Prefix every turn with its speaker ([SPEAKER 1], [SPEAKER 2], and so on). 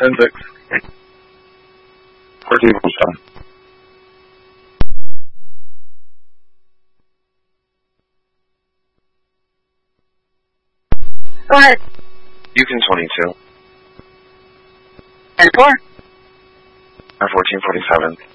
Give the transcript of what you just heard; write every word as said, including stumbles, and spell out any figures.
[SPEAKER 1] ten six. fourteen forty-seven.
[SPEAKER 2] Go ahead.
[SPEAKER 3] Yukon twenty-two.
[SPEAKER 2] And four.
[SPEAKER 3] fourteen forty-seven.